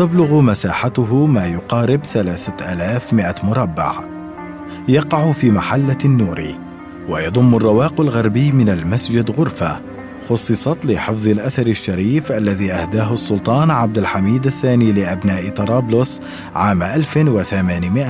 وتبلغ مساحته ما يقارب 3100 مربع. يقع في محلة النوري، ويضم الرواق الغربي من المسجد غرفة خصصت لحفظ الأثر الشريف الذي أهداه السلطان عبد الحميد الثاني لأبناء طرابلس عام 1800.